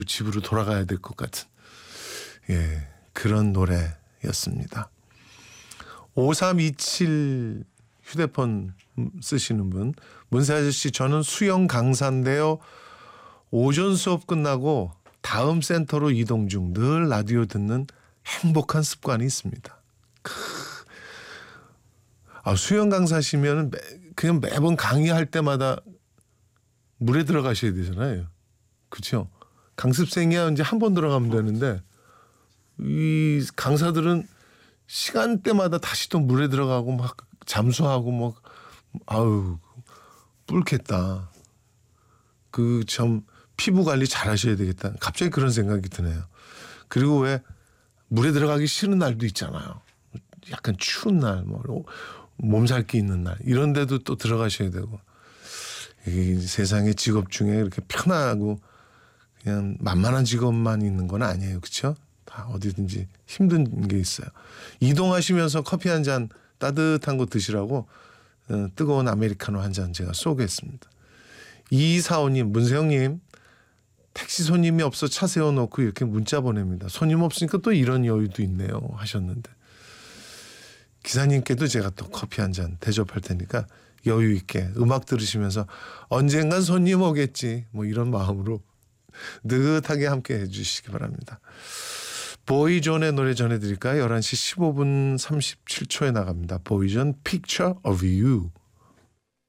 집으로 돌아가야 될 것 같은 그런 노래였습니다. 5327 휴대폰 쓰시는 분, 문세 아저씨 저는 수영 강사인데요. 오전 수업 끝나고 다음 센터로 이동 중 늘 라디오 듣는 행복한 습관이 있습니다. 수영 강사시면 그냥 매번 강의할 때마다 물에 들어가셔야 되잖아요. 그렇죠? 강습생이야 이제 한 번 들어가면 되는데 이 강사들은 시간대마다 다시 또 물에 들어가고 막 잠수하고 막 뿔겠다. 그 참 피부 관리 잘 하셔야 되겠다. 갑자기 그런 생각이 드네요. 그리고 왜 물에 들어가기 싫은 날도 있잖아요. 약간 추운 날, 몸살기 있는 날 이런 데도 또 들어가셔야 되고 이 세상의 직업 중에 이렇게 편하고 그냥 만만한 직업만 있는 건 아니에요. 그렇죠? 다 어디든지 힘든 게 있어요. 이동하시면서 커피 한 잔 따뜻한 거 드시라고 뜨거운 아메리카노 한 잔 제가 쏘겠습니다. 2245님, 문세영님 택시 손님이 없어 차 세워놓고 이렇게 문자 보냅니다. 손님 없으니까 또 이런 여유도 있네요 하셨는데 기사님께도 제가 또 커피 한 잔 대접할 테니까 여유 있게 음악 들으시면서 언젠간 손님 오겠지 이런 마음으로 느긋하게 함께 해주시기 바랍니다. 보이존의 노래 전해드릴까요? 11시 15분 37초에 나갑니다. 보이존 Picture of You.